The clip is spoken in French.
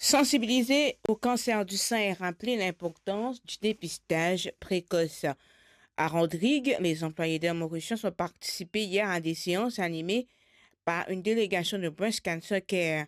Sensibiliser au cancer du sein et rappeler l'importance du dépistage précoce. À Rodrigue, les employés d'Air Mauritius ont participé hier à des séances animées par une délégation de Breast Cancer Care.